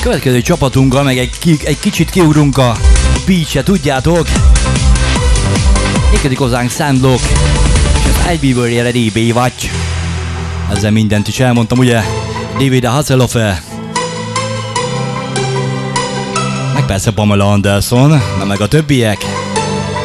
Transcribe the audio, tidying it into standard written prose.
Következő csapatunkkal meg egy kicsit kiugrunk a beach-e, tudjátok? Érkezik hozzánk Sandlock, és az IB-ből jelenleg Baywatch. Ezzel mindent is elmondtam, ugye? David Hasselhoff, meg persze Pamela Anderson, na meg a többiek.